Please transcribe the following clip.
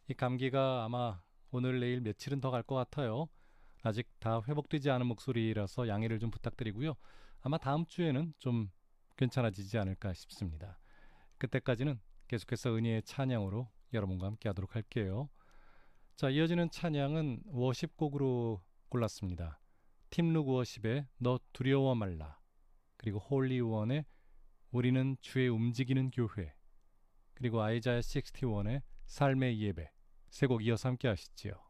이 감기가 아마 오늘 내일 며칠은 더 갈 것 같아요. 아직 다 회복되지 않은 목소리라서 양해를 좀 부탁드리고요. 아마 다음 주에는 좀 괜찮아지지 않을까 싶습니다. 그때까지는 계속해서 은혜의 찬양으로 여러분과 함께 하도록 할게요. 자, 이어지는 찬양은 워십곡으로 골랐습니다. 팀룩 워십의 너 두려워 말라, 그리고 홀리원의 우리는 주의 움직이는 교회, 그리고 아이자야 61의 삶의 예배, 세 곡 이어서 함께 하시지요.